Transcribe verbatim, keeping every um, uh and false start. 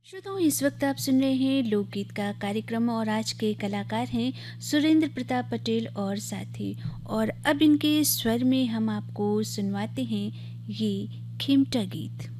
श्रोताओं, इस वक्त आप सुन रहे हैं लोकगीत का कार्यक्रम और आज के कलाकार हैं सुरेंद्र प्रताप पटेल और साथी। और अब इनके स्वर में हम आपको सुनवाते हैं ये खिमटा गीत।